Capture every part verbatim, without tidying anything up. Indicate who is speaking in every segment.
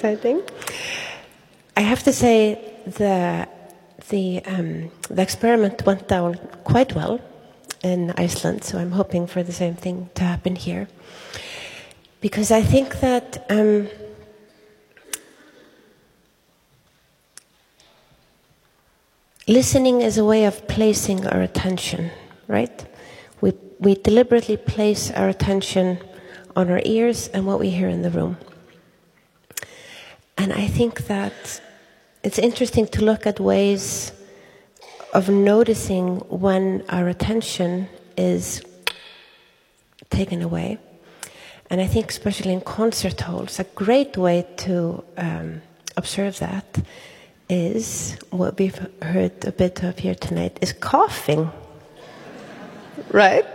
Speaker 1: exciting. I have to say the the um, the experiment went down quite well in Iceland, so I'm hoping for the same thing to happen here. Because I think that um, listening is a way of placing our attention, right? We we deliberately place our attention on our ears and what we hear in the room. And I think that it's interesting to look at ways of noticing when our attention is taken away. And I think especially in concert halls, a great way to um, observe that is, what we've heard a bit of here tonight, is coughing. Right?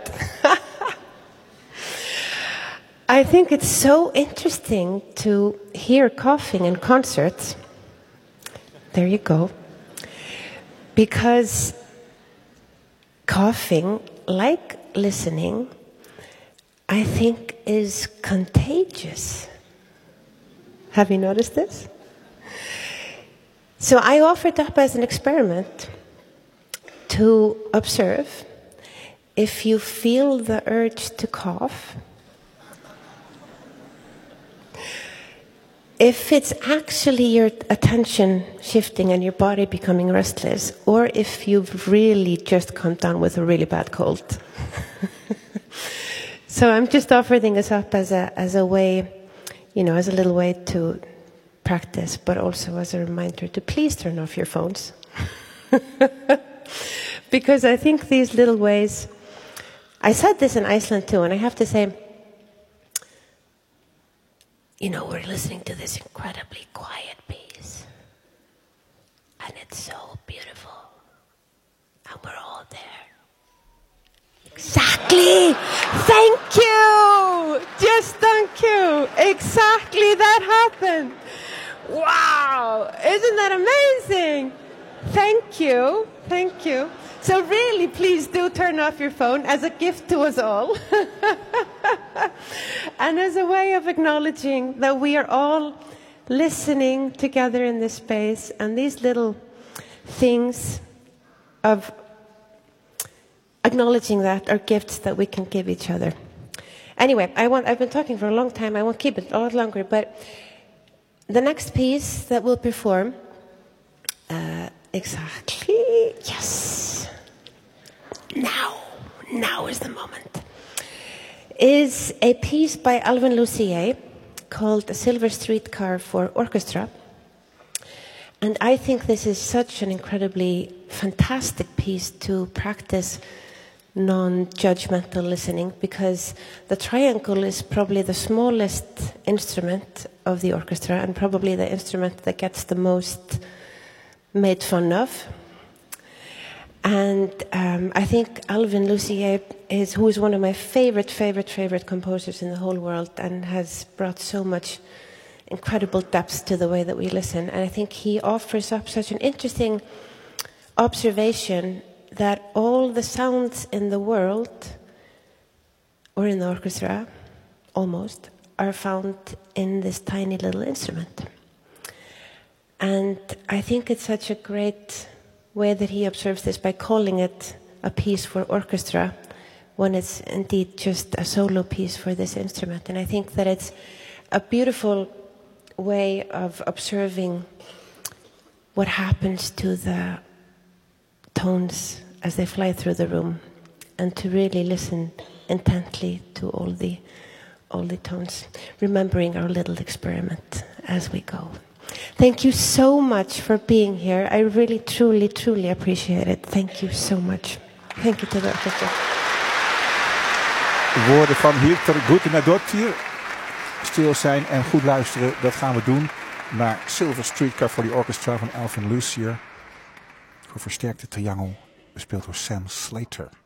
Speaker 1: I think it's so interesting to hear coughing in concerts. There you go. Because coughing, like listening, I think is contagious. Have you noticed this? So I offered up as an experiment to observe if you feel the urge to cough, if it's actually your attention shifting and your body becoming restless, or if you've really just come down with a really bad cold. So I'm just offering this up as a as a way, you know, as a little way to practice, but also as a reminder to please turn off your phones. Because I think these little ways, I said this in Iceland too, and I have to say, you know, we're listening to this incredibly quiet piece, and it's so beautiful, and we're all there. Exactly! Thank you! Just thank you! Exactly, that happened! Wow! Isn't that amazing? Thank you, thank you. So really, please do turn off your phone as a gift to us all. And as a way of acknowledging that we are all listening together in this space, and these little things of acknowledging that are gifts that we can give each other. Anyway, I want, I've been talking for a long time. I won't keep it a lot longer, but the next piece that we'll perform, uh, exactly, yes, now, now is the moment, is a piece by Alvin Lucier called A Silver Streetcar for Orchestra. And I think this is such an incredibly fantastic piece to practice non-judgmental listening, because the triangle is probably the smallest instrument of the orchestra and probably the instrument that gets the most made fun of. And um, I think Alvin Lucier, is, who is one of my favorite, favorite, favorite composers in the whole world and has brought so much incredible depth to the way that we listen. And I think he offers up such an interesting observation that all the sounds in the world, or in the orchestra, almost, are found in this tiny little instrument. And I think it's such a great way that he observes this by calling it a piece for orchestra when it's indeed just a solo piece for this instrument. And I think that it's a beautiful way of observing what happens to the tones as they fly through the room, and to really listen intently to all the all the tones, remembering our little experiment as we go. Thank you so much for being here. I really, truly, truly appreciate it. Thank you so much. Thank you to the orchestra.
Speaker 2: Woorden van Hilter Guðnadóttir. Stil zijn en goed luisteren, dat gaan we doen naar Silver Streetcar for the Orchestra van Alvin Lucier. Voor versterkte triangel, bespeeld door Sam Slater.